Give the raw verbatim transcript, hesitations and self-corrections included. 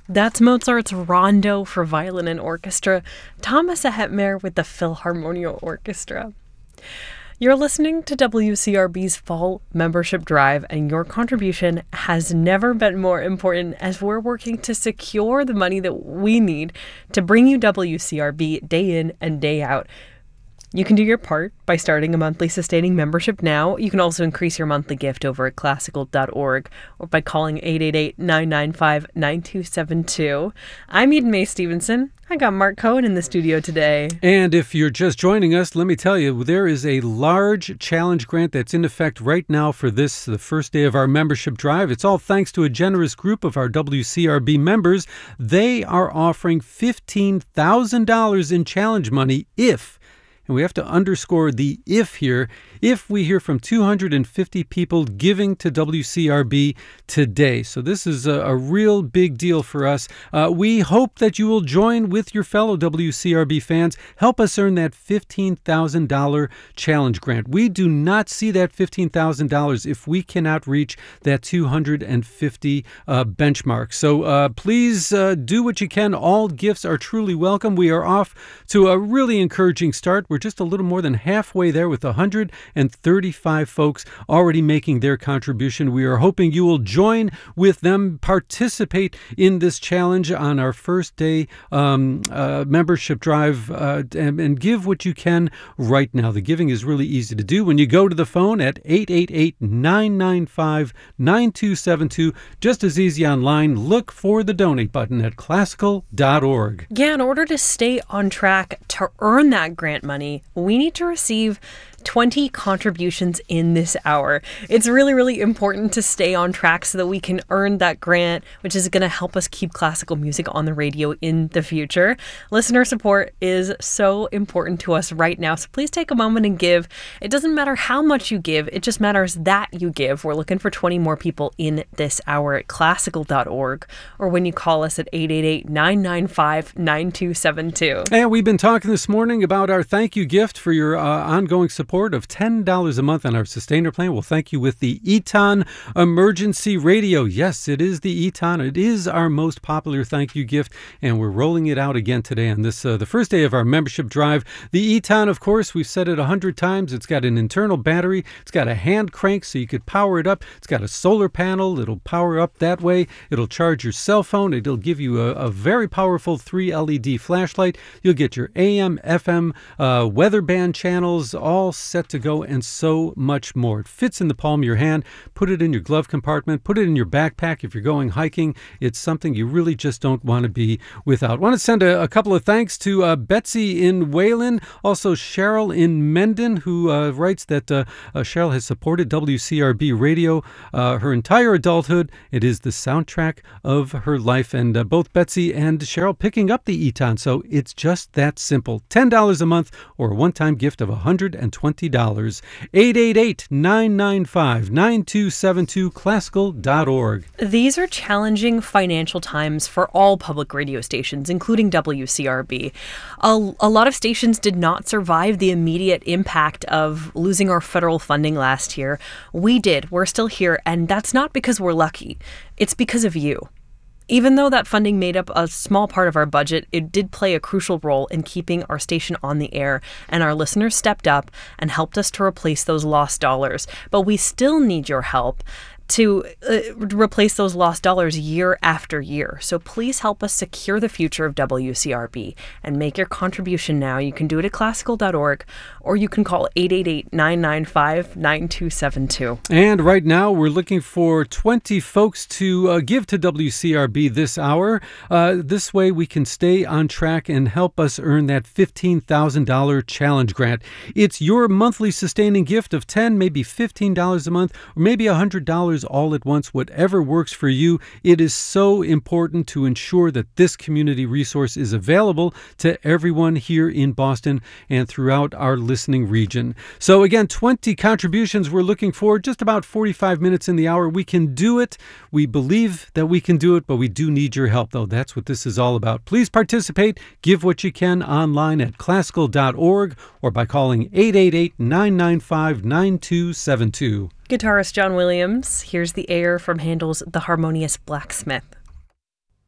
That's Mozart's Rondo for violin and orchestra, Thomas Hetmer with the Philharmonia Orchestra. You're listening to W C R B's Fall Membership Drive, and your contribution has never been more important as we're working to secure the money that we need to bring you W C R B day in and day out. You can do your part by starting a monthly sustaining membership now. You can also increase your monthly gift over at classical dot org or by calling eight eight eight, nine nine five, nine two seven two. I'm Eden Mae Stevenson. I got Mark Cohen in the studio today. And if you're just joining us, let me tell you, there is a large challenge grant that's in effect right now for this, the first day of our membership drive. It's all thanks to a generous group of our W C R B members. They are offering fifteen thousand dollars in challenge money if, and we have to underscore the if here, if we hear from two hundred fifty people giving to W C R B today. So this is a, a real big deal for us. Uh, we hope that you will join with your fellow W C R B fans. Help us earn that fifteen thousand dollars challenge grant. We do not see that fifteen thousand dollars if we cannot reach that two hundred fifty uh, benchmark. So uh, please uh, do what you can. All gifts are truly welcome. We are off to a really encouraging start. We're just a little more than halfway there with one hundred thirty-five folks already making their contribution. We are hoping you will join with them, participate in this challenge on our first day um, uh, membership drive, uh, and, and give what you can right now. The giving is really easy to do when you go to the phone at eight eight eight, nine nine five, nine two seven two. Just as easy online. Look for the donate button at classical dot org. Yeah, in order to stay on track to earn that grant money, we need to receive twenty contributions in this hour. It's really, really important to stay on track so that we can earn that grant, which is going to help us keep classical music on the radio in the future. Listener support is so important to us right now, so please take a moment and give. It doesn't matter how much you give, it just matters that you give. We're looking for twenty more people in this hour at classical dot org or when you call us at eight eight eight, nine nine five, nine two seven two. And we've been talking this morning about our thank you gift for your uh, ongoing support of ten dollars a month on our sustainer plan. We'll thank you with the Eton Emergency Radio. Yes, it is the Eton. It is our most popular thank you gift, and we're rolling it out again today on this, uh, the first day of our membership drive. The Eton, of course, we've said it a hundred times. It's got an internal battery. It's got a hand crank so you could power it up. It's got a solar panel. It'll power up that way. It'll charge your cell phone. It'll give you a, a very powerful three L E D flashlight. You'll get your A M, F M, uh, weather band channels, all set to go, and so much more. It fits in the palm of your hand. Put it in your glove compartment. Put it in your backpack if you're going hiking. It's something you really just don't want to be without. I want to send a, a couple of thanks to uh, Betsy in Wayland, also Cheryl in Mendon, who uh, writes that uh, uh, Cheryl has supported W C R B radio uh, her entire adulthood. It is the soundtrack of her life, and uh, both Betsy and Cheryl picking up the Eton. So it's just that simple. ten dollars a month or a one-time gift of one hundred twenty dollars. eight eight eight, nine nine five, nine two seven two, classical dot org. These are challenging financial times for all public radio stations, including W C R B. A, a lot of stations did not survive the immediate impact of losing our federal funding last year. We did. We're still here, and that's not because we're lucky. It's because of you. Even though that funding made up a small part of our budget, it did play a crucial role in keeping our station on the air, and our listeners stepped up and helped us to replace those lost dollars. But we still need your help to uh, replace those lost dollars year after year. So please help us secure the future of W C R B and make your contribution now. You can do it at classical dot org or you can call eight eight eight, nine nine five, nine two seven two. And right now we're looking for twenty folks to uh, give to W C R B this hour. Uh, this way we can stay on track and help us earn that fifteen thousand dollars challenge grant. It's your monthly sustaining gift of ten dollars, maybe fifteen dollars a month, or maybe one hundred dollars all at once, whatever works for you. It is so important to ensure that this community resource is available to everyone here in Boston and throughout our listening region. So again, twenty contributions we're looking for, just about forty-five minutes in the hour. We can do it. We believe that we can do it, but we do need your help, though. That's what this is all about. Please participate. Give what you can online at classical dot org or by calling eight eight eight, nine nine five, nine two seven two. Guitarist John Williams, here's the air from Handel's The Harmonious Blacksmith.